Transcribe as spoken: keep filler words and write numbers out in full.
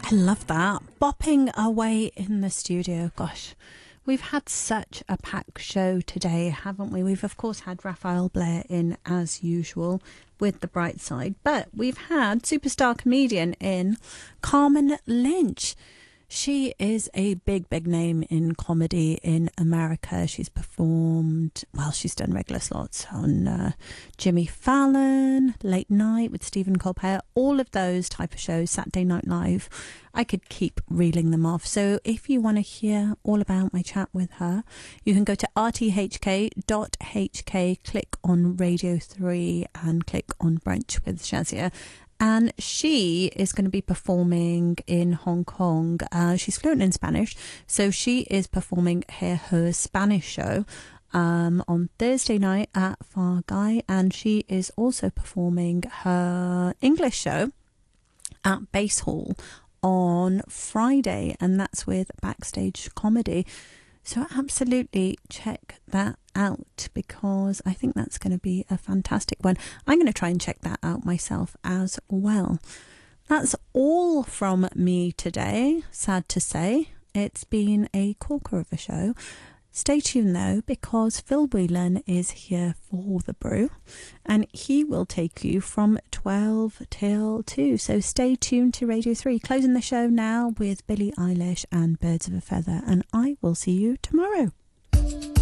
I love that. Bopping away in the studio. Gosh, we've had such a packed show today, haven't we? We've, of course, had Raphael Blair in as usual with The Bright Side, but we've had superstar comedian in Carmen Lynch. She is a big, big name in comedy in America. She's performed, well, she's done regular slots on uh, Jimmy Fallon, Late Night with Stephen Colbert, all of those type of shows, Saturday Night Live. I could keep reeling them off. So if you want to hear all about my chat with her, you can go to r t h k dot h k, click on Radio three and click on Brunch with Shazia. And she is going to be performing in Hong Kong. Uh, she's fluent in Spanish, so she is performing her, her Spanish show um, on Thursday night at Far Guy, and she is also performing her English show at Base Hall on Friday, and that's with Backstage Comedy. So absolutely check that out, because I think that's going to be a fantastic one. I'm going to try and check that out myself as well. That's all from me today, sad to say. It's been a corker of a show. Stay tuned though, because Phil Whelan is here for the brew, and he will take you from twelve till two. So stay tuned to Radio three. Closing the show now with Billie Eilish and Birds of a Feather, and I will see you tomorrow.